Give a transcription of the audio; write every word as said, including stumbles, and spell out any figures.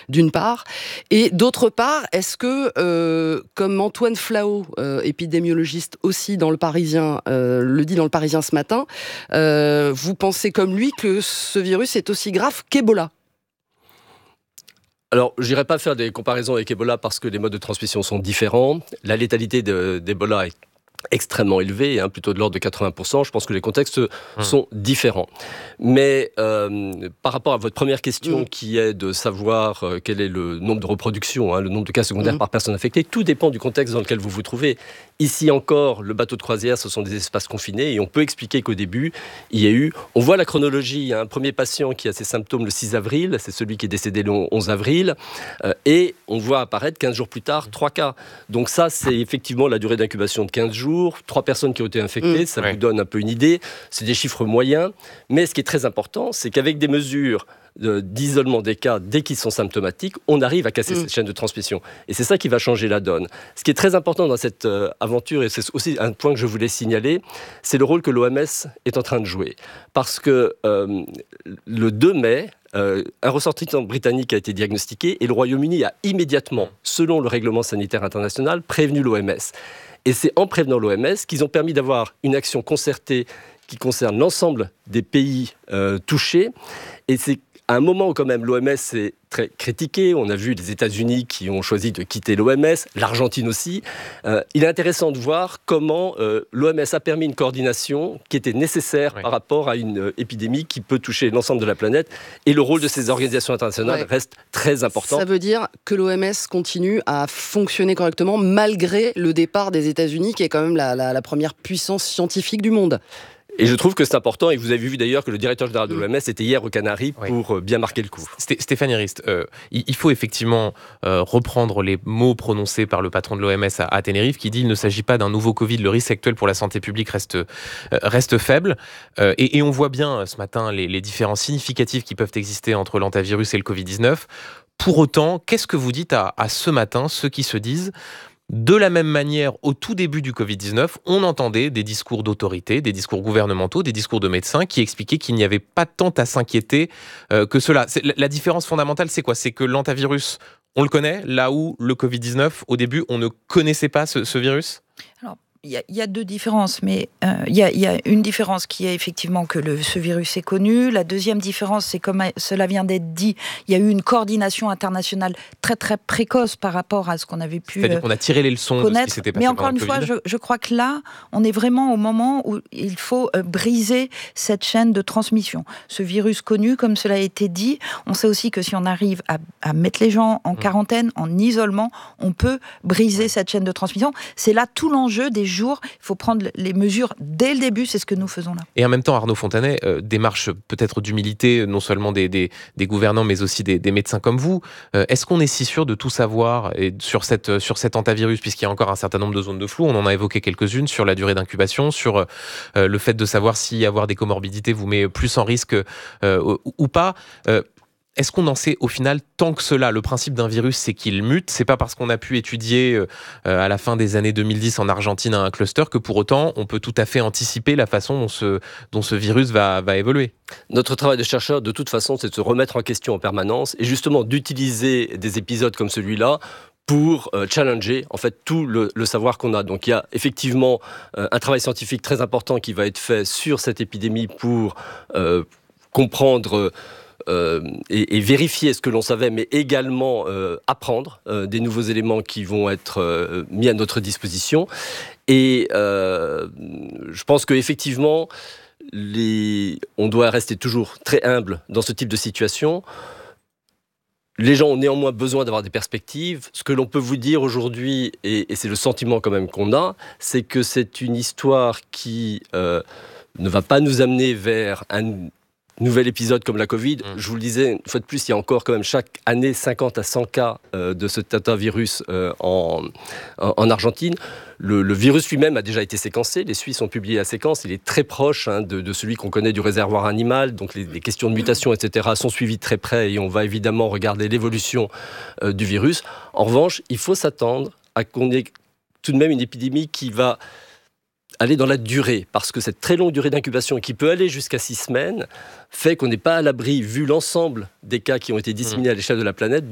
d'une part. Et d'autre part, est-ce que, euh, comme Antoine Flahault, euh, épidémiologiste aussi dans Le Parisien, euh, le dit dans Le Parisien ce matin, euh, vous pensez comme lui que ce virus est aussi grave qu'Ebola ? Alors, je n'irai pas faire des comparaisons avec Ebola parce que les modes de transmission sont différents. La létalité de, d'Ebola est extrêmement élevé, hein, plutôt de l'ordre de quatre-vingts pour cent. Je pense que les contextes mmh. sont différents. Mais euh, par rapport à votre première question, mmh. qui est de savoir euh, quel est le nombre de reproductions, hein, le nombre de cas secondaires mmh. par personne infectée, tout dépend du contexte dans lequel vous vous trouvez. Ici encore, le bateau de croisière, ce sont des espaces confinés, et on peut expliquer qu'au début, il y a eu... On voit la chronologie, il y a un premier patient qui a ses symptômes le six avril, c'est celui qui est décédé le onze avril, euh, et on voit apparaître quinze jours plus tard, trois cas. Donc ça, c'est effectivement la durée d'incubation de quinze jours, trois personnes qui ont été infectées, mmh. ça ouais. vous donne un peu une idée. C'est des chiffres moyens, mais ce qui est très important, c'est qu'avec des mesures de, d'isolement des cas dès qu'ils sont symptomatiques, on arrive à casser mmh. cette chaîne de transmission. Et c'est ça qui va changer la donne. Ce qui est très important dans cette euh, aventure, et c'est aussi un point que je voulais signaler, c'est le rôle que l'O M S est en train de jouer. Parce que euh, le deux mai, Euh, un ressortissant britannique a été diagnostiqué et le Royaume-Uni a immédiatement, selon le règlement sanitaire international, prévenu l'O M S. Et c'est en prévenant l'O M S qu'ils ont permis d'avoir une action concertée qui concerne l'ensemble des pays euh, touchés. Et c'est à un moment où quand même l'O M S est très critiqué, on a vu les États-Unis qui ont choisi de quitter l'O M S, l'Argentine aussi. Euh, il est intéressant de voir comment euh, l'O M S a permis une coordination qui était nécessaire oui. par rapport à une euh, épidémie qui peut toucher l'ensemble de la planète. Et le rôle de ces organisations internationales ouais. reste très important. Ça veut dire que l'O M S continue à fonctionner correctement malgré le départ des États-Unis, qui est quand même la, la, la première puissance scientifique du monde. Et je trouve que c'est important, et vous avez vu d'ailleurs que le directeur général de l'O M S était hier aux Canaries oui. pour bien marquer le coup. Stéphanie Rist, euh, il faut effectivement euh, reprendre les mots prononcés par le patron de l'O M S à, à Tenerife, qui dit qu'il ne s'agit pas d'un nouveau Covid, le risque actuel pour la santé publique reste, euh, reste faible. Euh, et, et on voit bien ce matin les, les différences significatives qui peuvent exister entre l'antivirus et le covid dix-neuf. Pour autant, qu'est-ce que vous dites à, à ce matin, ceux qui se disent... De la même manière, au tout début du covid dix-neuf, on entendait des discours d'autorité, des discours gouvernementaux, des discours de médecins qui expliquaient qu'il n'y avait pas tant à s'inquiéter euh, que cela. C'est, la différence fondamentale, c'est quoi ? C'est que l'antivirus, on le connaît, là où le covid dix-neuf, au début, on ne connaissait pas ce, ce virus ? Alors, il y, y a deux différences, mais il euh, y, y a une différence qui est effectivement que le, ce virus est connu. La deuxième différence, c'est comme cela vient d'être dit, il y a eu une coordination internationale très très précoce par rapport à ce qu'on avait pu C'est-à-dire qu'on a tiré les leçons connaître. De ce qui s'était passé. Mais encore une fois, je, je crois que là, on est vraiment au moment où il faut euh, briser cette chaîne de transmission. Ce virus connu, comme cela a été dit, on sait aussi que si on arrive à, à mettre les gens en quarantaine, mmh. en isolement, on peut briser ouais. cette chaîne de transmission. C'est là tout l'enjeu des jours, il faut prendre les mesures dès le début, c'est ce que nous faisons là. Et en même temps, Arnaud Fontanet, euh, démarche peut-être d'humilité, non seulement des, des, des gouvernants, mais aussi des, des médecins comme vous. Euh, est-ce qu'on est si sûr de tout savoir et sur, cette, sur cet antivirus, puisqu'il y a encore un certain nombre de zones de flou, on en a évoqué quelques-unes, sur la durée d'incubation, sur euh, le fait de savoir si avoir des comorbidités vous met plus en risque euh, ou, ou pas euh, Est-ce qu'on en sait au final tant que cela ? Le principe d'un virus, c'est qu'il mute. C'est pas parce qu'on a pu étudier euh, à la fin des années deux mille dix en Argentine un cluster que pour autant on peut tout à fait anticiper la façon dont ce, dont ce virus va, va évoluer. Notre travail de chercheur, de toute façon, c'est de se remettre en question en permanence et justement d'utiliser des épisodes comme celui-là pour euh, challenger en fait tout le, le savoir qu'on a. Donc il y a effectivement euh, un travail scientifique très important qui va être fait sur cette épidémie pour euh, comprendre Euh, et, et vérifier ce que l'on savait, mais également euh, apprendre euh, des nouveaux éléments qui vont être euh, mis à notre disposition. Et euh, je pense qu'effectivement, les... on doit rester toujours très humble dans ce type de situation. Les gens ont néanmoins besoin d'avoir des perspectives. Ce que l'on peut vous dire aujourd'hui, et, et c'est le sentiment quand même qu'on a, c'est que c'est une histoire qui euh, ne va pas nous amener vers un nouvel épisode comme la Covid. Mmh. Je vous le disais, une fois de plus, il y a encore quand même chaque année cinquante à cent cas euh, de ce tatavirus euh, en, en, en Argentine. Le, le virus lui-même a déjà été séquencé. Les Suisses ont publié la séquence. Il est très proche hein, de, de celui qu'on connaît du réservoir animal. Donc les, les questions de mutation, et cetera sont suivies de très près et on va évidemment regarder l'évolution euh, du virus. En revanche, il faut s'attendre à qu'on ait tout de même une épidémie qui va aller dans la durée, parce que cette très longue durée d'incubation qui peut aller jusqu'à six semaines fait qu'on n'est pas à l'abri, vu l'ensemble des cas qui ont été disséminés à l'échelle de la planète,